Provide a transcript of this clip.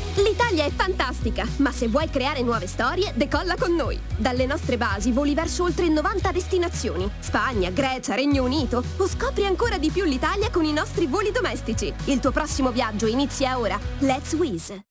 L'Italia è fantastica, ma se vuoi creare nuove storie, decolla con noi. Dalle nostre basi voli verso oltre 90 destinazioni. Spagna, Grecia, Regno Unito. O scopri ancora di più l'Italia con i nostri voli domestici. Il tuo prossimo viaggio inizia ora. Let's Wizz.